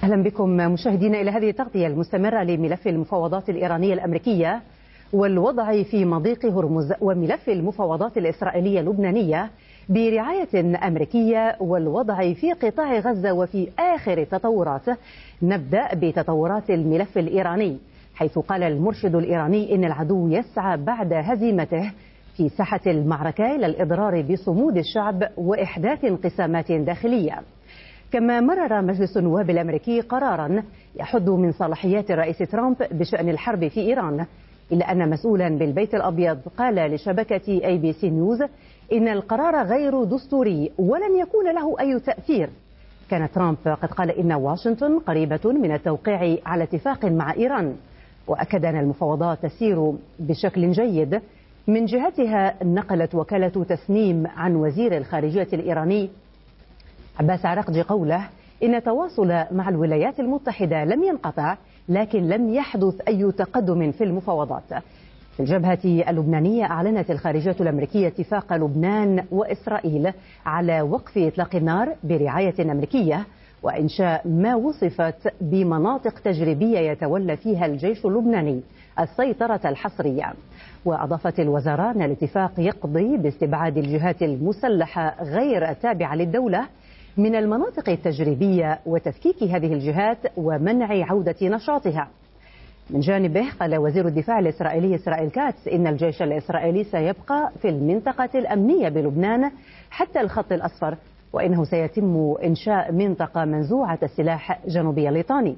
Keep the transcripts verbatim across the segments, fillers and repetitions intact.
أهلا بكم مشاهدينا إلى هذه التغطية المستمرة لملف المفاوضات الإيرانية الأمريكية والوضع في مضيق هرمز وملف المفاوضات الإسرائيلية اللبنانية برعاية أمريكية والوضع في قطاع غزة وفي آخر التطورات. نبدأ بتطورات الملف الإيراني، حيث قال المرشد الإيراني إن العدو يسعى بعد هزيمته في ساحة المعركة إلى الإضرار بصمود الشعب وإحداث انقسامات داخلية. كما مرر مجلس النواب الأمريكي قرارا يحد من صلاحيات الرئيس ترامب بشأن الحرب في إيران، إلا أن مسؤولا بالبيت الأبيض قال لشبكة أي بي سي نيوز إن القرار غير دستوري ولن يكون له أي تأثير. كان ترامب قد قال إن واشنطن قريبة من التوقيع على اتفاق مع إيران، وأكد أن المفاوضات تسير بشكل جيد. من جهتها نقلت وكالة تسنيم عن وزير الخارجية الإيراني عباس عراقجي قوله إن تواصل مع الولايات المتحدة لم ينقطع، لكن لم يحدث أي تقدم في المفاوضات. في الجبهة اللبنانية أعلنت الخارجية الأمريكية اتفاق لبنان وإسرائيل على وقف إطلاق النار برعاية أمريكية وإنشاء ما وصفت بمناطق تجريبية يتولى فيها الجيش اللبناني السيطرة الحصرية. وأضافت الوزارة أن الاتفاق يقضي باستبعاد الجهات المسلحة غير التابعة للدولة من المناطق التجريبية وتفكيك هذه الجهات ومنع عودة نشاطها. من جانبه قال وزير الدفاع الإسرائيلي إسرائيل كاتس إن الجيش الإسرائيلي سيبقى في المنطقة الأمنية بلبنان حتى الخط الأصفر، وإنه سيتم إنشاء منطقة منزوعة السلاح جنوبي ليطاني.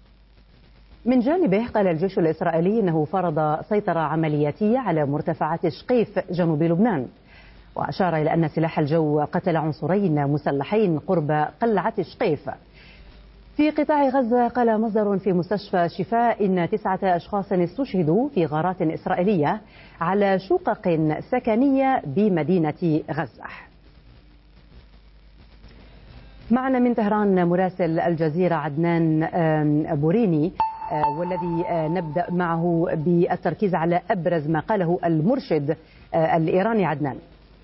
من جانبه قال الجيش الإسرائيلي إنه فرض سيطرة عملياتية على مرتفعات شقيف جنوب لبنان، وأشار إلى أن سلاح الجو قتل عنصرين مسلحين قرب قلعة شقيف. في قطاع غزة قال مصدر في مستشفى شفاء إن تسعة أشخاص استشهدوا في غارات إسرائيلية على شقق سكنية بمدينة غزة. معنا من طهران مراسل الجزيرة عدنان بوريني، والذي نبدأ معه بالتركيز على أبرز ما قاله المرشد الإيراني. عدنان.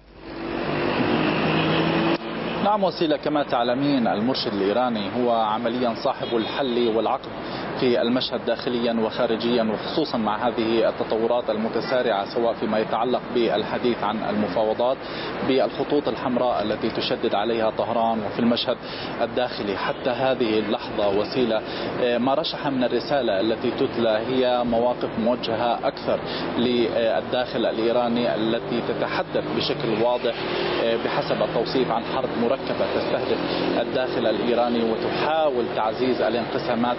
نعم وسيلة، كما تعلمين المرشد الإيراني هو عمليا صاحب الحل والعقد في المشهد داخليا وخارجيا، وخصوصا مع هذه التطورات المتسارعة سواء فيما يتعلق بالحديث عن المفاوضات بالخطوط الحمراء التي تشدد عليها طهران وفي المشهد الداخلي. حتى هذه اللحظة وسيلة ما رشح من الرسالة التي تتلى هي مواقف موجهة أكثر للداخل الإيراني التي تتحدث بشكل واضح بحسب التوصيف عن حرب مركبة تستهدف الداخل الإيراني وتحاول تعزيز الانقسامات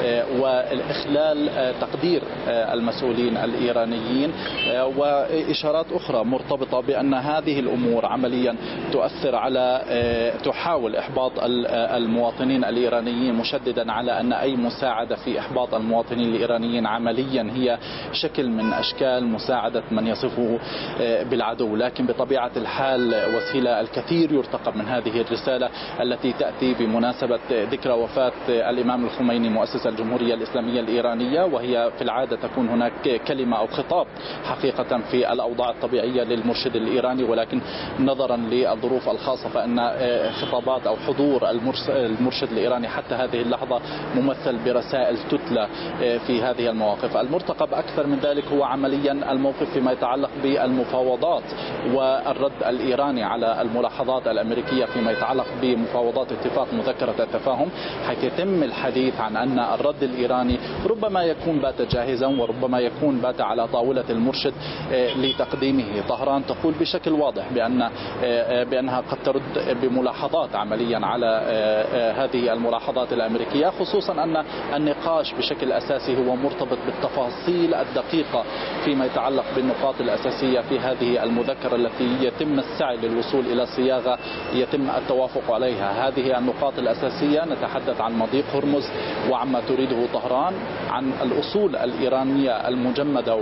وإخلال تقدير المسؤولين الإيرانيين، وإشارات أخرى مرتبطة بأن هذه الأمور عمليا تؤثر على تحاول إحباط المواطنين الإيرانيين، مشددا على أن أي مساعدة في إحباط المواطنين الإيرانيين عمليا هي شكل من أشكال مساعدة من يصفه بالعدو. لكن بطبيعة الحال وسيلة الكثير يرتقب من هذه الرسالة التي تأتي بمناسبة ذكرى وفاة الإمام الخميني مؤسس الجمهورية الإسلامية الإيرانية، وهي في العادة تكون هناك كلمة أو خطاب حقيقة في الأوضاع الطبيعية للمرشد الإيراني، ولكن نظرا للظروف الخاصة فإن خطابات أو حضور المرشد الإيراني حتى هذه اللحظة ممثل برسائل تتلى في هذه المواقف. المرتقب أكثر من ذلك هو عمليا الموقف فيما يتعلق بالمفاوضات والرد الإيراني على الملاحظات الأمريكية فيما يتعلق بمفاوضات اتفاق مذكرة التفاهم، حيث يتم الحديث عن أن الرد الإيراني ربما يكون بات جاهزا وربما يكون بات على طاولة المرشد لتقديمه. طهران تقول بشكل واضح بأن بأنها قد ترد بملاحظات عمليا على هذه الملاحظات الأمريكية، خصوصا أن النقاش بشكل أساسي هو مرتبط بالتفاصيل الدقيقة فيما يتعلق بالنقاط الأساسية في هذه المذكرة التي يتم السعي للوصول إلى صياغة يتم التوافق عليها. هذه النقاط الأساسية نتحدث عن مضيق هرمز وعما تريده طهران، عن الأصول الإيرانية المجمدة